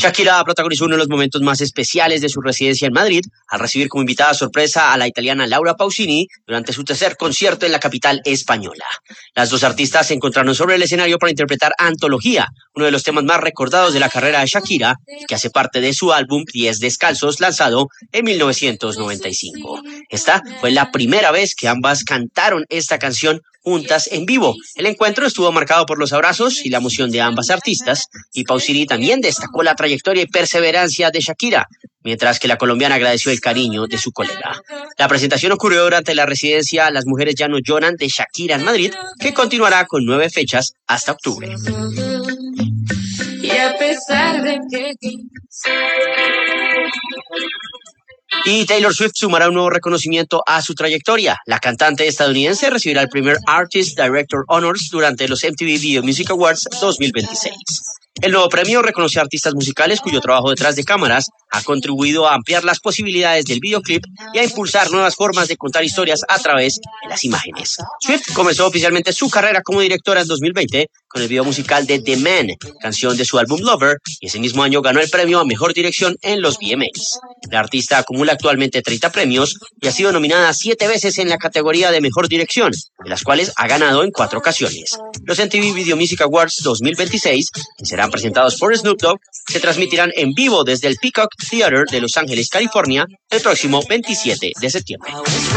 Shakira protagonizó uno de los momentos más especiales de su residencia en Madrid al recibir como invitada sorpresa a la italiana Laura Pausini durante su tercer concierto en la capital española. Las dos artistas se encontraron sobre el escenario para interpretar Antología, uno de los temas más recordados de la carrera de Shakira, que hace parte de su álbum Pies Descalzos, lanzado en 1995. Esta fue la primera vez que ambas cantaron esta canción juntas en vivo. El encuentro estuvo marcado por los abrazos y la emoción de ambas artistas, y Pausini también destacó la trayectoria y perseverancia de Shakira, mientras que la colombiana agradeció el cariño de su colega. La presentación ocurrió durante la residencia Las Mujeres Ya No Lloran de Shakira en Madrid, que continuará con 9 fechas hasta octubre. Y a pesar de que... Y Taylor Swift sumará un nuevo reconocimiento a su trayectoria. La cantante estadounidense recibirá el primer Artist Director Honors durante los MTV Video Music Awards 2026. El nuevo premio reconoce a artistas musicales cuyo trabajo detrás de cámaras ha contribuido a ampliar las posibilidades del videoclip y a impulsar nuevas formas de contar historias a través de las imágenes. Swift comenzó oficialmente su carrera como directora en 2020 con el video musical de The Man, canción de su álbum Lover, y ese mismo año ganó el premio a Mejor Dirección en los VMAs. La artista acumula actualmente 30 premios y ha sido nominada 7 veces en la categoría de Mejor Dirección, de las cuales ha ganado en 4 ocasiones. Los MTV Video Music Awards 2026, que serán presentados por Snoop Dogg, se transmitirán en vivo desde el Peacock Theater de Los Ángeles, California, el próximo 27 de septiembre.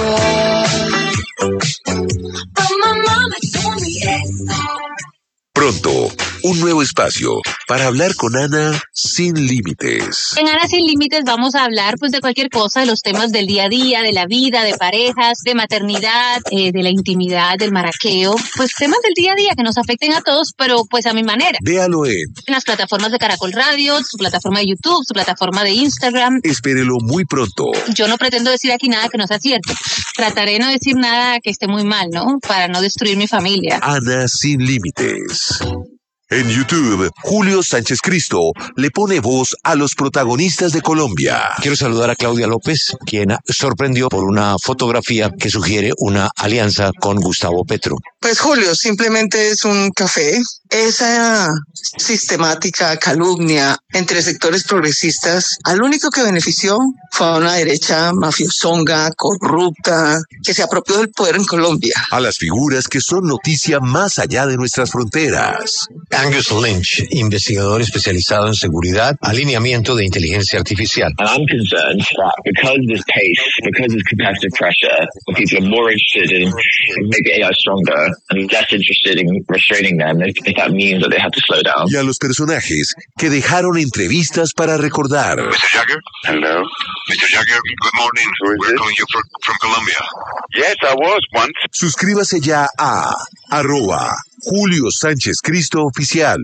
Pronto, un nuevo espacio para hablar con Ana sin límites. En Ana sin límites vamos a hablar pues de cualquier cosa, de los temas del día a día, de la vida, de parejas, de maternidad, de la intimidad, del maraqueo, pues temas del día a día que nos afecten a todos, pero pues a mi manera. Véalo en las plataformas de Caracol Radio, su plataforma de YouTube, su plataforma de Instagram. Espérelo muy pronto. Yo no pretendo decir aquí nada que no sea cierto. Trataré de no decir nada que esté muy mal, ¿no? Para no destruir mi familia. Ana sin límites. En YouTube, Julio Sánchez Cristo le pone voz a los protagonistas de Colombia. Quiero saludar a Claudia López, quien sorprendió por una fotografía que sugiere una alianza con Gustavo Petro. Pues Julio, simplemente es un café. Esa sistemática calumnia entre sectores progresistas, al único que benefició fue a una derecha mafiosonga, corrupta, que se apropió del poder en Colombia. A las figuras que son noticia más allá de nuestras fronteras. Angus Lynch, investigador especializado en seguridad, alineamiento de inteligencia artificial. And I'm concerned that because of this pace, because of competitive pressure, people are more interested in making AI stronger and less interested in restraining them if that means that they have to slow down. Y a los personajes que dejaron entrevistas para recordar. Mr. Jagger? Hello. Mr. Jagger, good morning. We're calling you from Colombia. Yes, I was once. Suscríbase ya a @Julio Sánchez Cristo Oficial.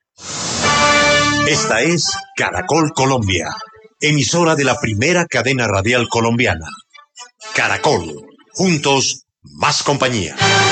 Esta es Caracol Colombia, emisora de la primera cadena radial colombiana. Caracol, juntos, más compañía.